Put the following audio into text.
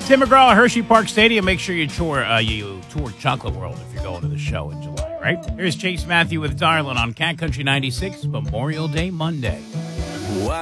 Tim McGraw at Hershey Park Stadium. Make sure you tour Chocolate World if you're going to the show in July, right? Here's Chase Matthew with Darlin on Cat Country 96, Memorial Day Monday.